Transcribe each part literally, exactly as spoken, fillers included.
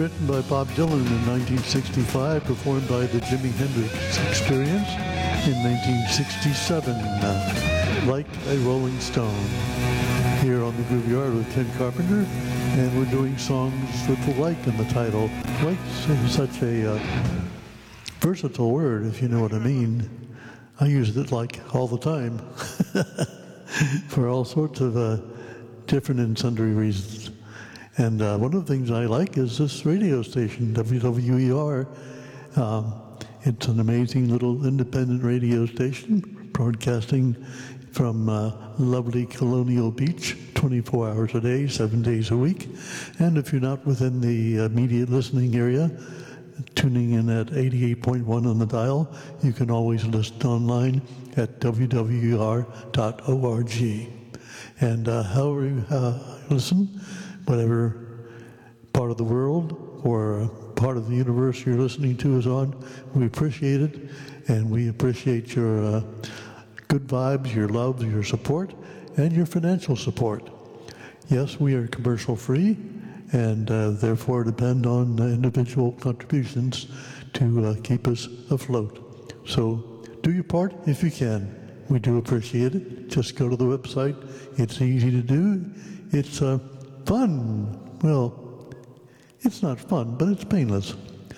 written by Bob Dylan in nineteen sixty-five, performed by the Jimi Hendrix Experience in nineteen sixty-seven, uh, Like a Rolling Stone. Here on the Groove Yard with Ken Carpenter, and we're doing songs with the like in the title. Like is such a uh, versatile word, if you know what I mean. I use it like all the time for all sorts of uh, different and sundry reasons. And uh, one of the things I like is this radio station, W W E R. Um, it's an amazing little independent radio station broadcasting from uh, lovely Colonial Beach, twenty-four hours a day, seven days a week. And if you're not within the immediate listening area, tuning in at eighty-eight point one on the dial, you can always listen online at w w r dot org. And uh, however you uh, listen, whatever part of the world or part of the universe you're listening to is on, we appreciate it, and we appreciate your uh, good vibes, your love, your support, and your financial support. Yes, we are commercial free, and uh, therefore depend on uh, individual contributions to uh, keep us afloat. So do your part if you can. We do appreciate it. Just go to the website. It's easy to do. It's uh, fun. Well, it's not fun, but it's painless.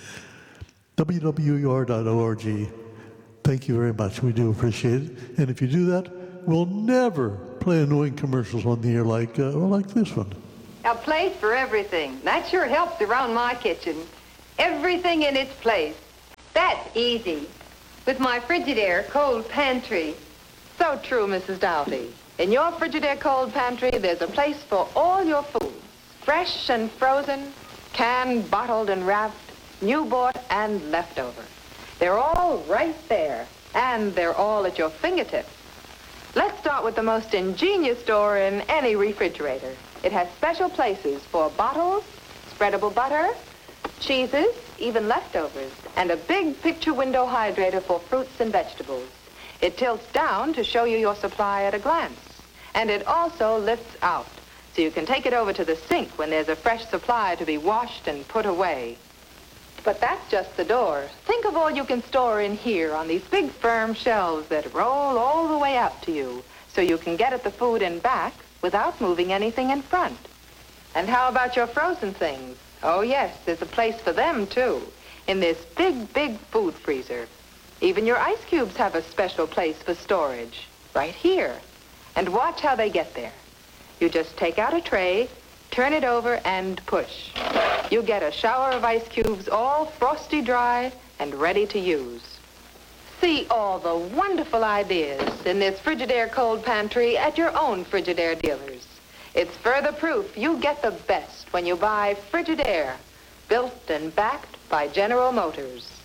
w w e r dot org. Thank you very much. We do appreciate it. And if you do that, we'll never play annoying commercials on the air like, uh, or like this one. A place for everything. That sure helps around my kitchen. Everything in its place. That's easy. With my Frigidaire cold pantry. So true, Missus Doughty. In your Frigidaire cold pantry, there's a place for all your foods. Fresh and frozen, canned, bottled, and wrapped, new bought, and leftover. They're all right there, and they're all at your fingertips. Let's start with the most ingenious door in any refrigerator. It has special places for bottles, spreadable butter, cheeses, even leftovers, and a big picture window hydrator for fruits and vegetables. It tilts down to show you your supply at a glance, and it also lifts out, so you can take it over to the sink when there's a fresh supply to be washed and put away. But that's just the door. Think of all you can store in here on these big firm shelves that roll all the way out to you, so you can get at the food and back without moving anything in front. And how about your frozen things? Oh yes, there's a place for them too, in this big, big food freezer. Even your ice cubes have a special place for storage, right here. And watch how they get there. You just take out a tray, turn it over, and push. You get a shower of ice cubes all frosty dry and ready to use. See all the wonderful ideas in this Frigidaire cold pantry at your own Frigidaire dealers. It's further proof you get the best when you buy Frigidaire, built and backed by General Motors.